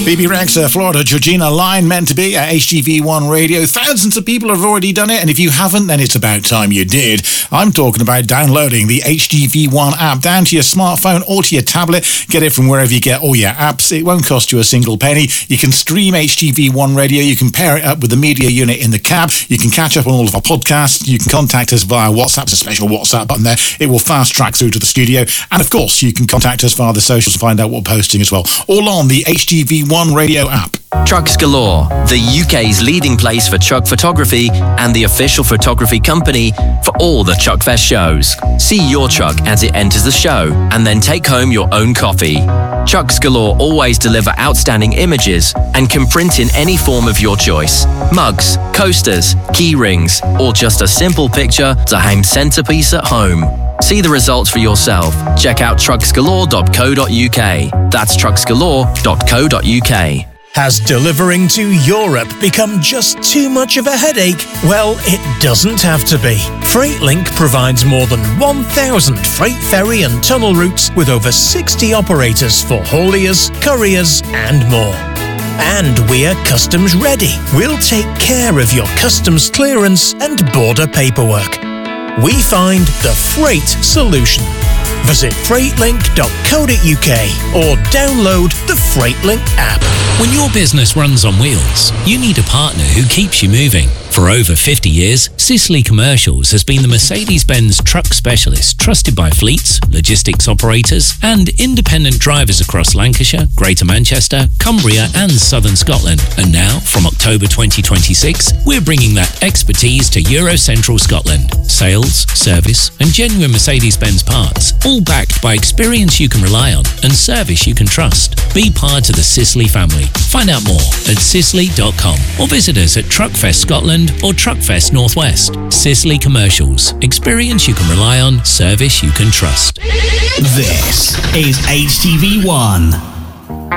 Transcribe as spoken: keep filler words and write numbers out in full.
B B Rexa, Florida Georgina line, meant to be at H G V one Radio. Thousands of people have already done it, and if you haven't, then it's about time you did. I'm talking about downloading the H G V one app down to your smartphone or to your tablet. Get it from wherever you get all your apps. It won't cost you a single penny. You can stream H G V one Radio. You can pair it up with the media unit in the cab. You can catch up on all of our podcasts. You can contact us via WhatsApp. There's a special WhatsApp button there. It will fast track through to the studio. And of course, you can contact us via the socials to find out what we're posting as well. All on the H G V one Radio app. Trucks Galore, the U K's leading place for truck photography and the official photography company for all the Truckfest shows. See your truck as it enters the show and then take home your own copy. Trucks Galore always deliver outstanding images and can print in any form of your choice. Mugs, coasters, key rings, or just a simple picture to hang centerpiece at home. See the results for yourself. Check out trucks galore dot co dot U K. That's trucks galore dot co dot U K. Has delivering to Europe become just too much of a headache? Well, it doesn't have to be. FreightLink provides more than one thousand freight ferry and tunnel routes with over sixty operators for hauliers, couriers, and more. And we're customs ready. We'll take care of your customs clearance and border paperwork. We find the freight solution. Visit freightlink dot co dot U K or download the FreightLink app. When your business runs on wheels, you need a partner who keeps you moving. For over fifty years, Sicily Commercials has been the Mercedes-Benz truck specialist trusted by fleets, logistics operators, and independent drivers across Lancashire, Greater Manchester, Cumbria, and Southern Scotland. And now, from October twenty twenty-six, we're bringing that expertise to Euro Central Scotland. Sales, service, and genuine Mercedes-Benz parts, all backed by experience you can rely on and service you can trust. Be part of the Sicily family. Find out more at sicily dot com or visit us at Truckfest Scotland or Truckfest Northwest. Sicily Commercials. Experience you can rely on, service you can trust. This is H G V one.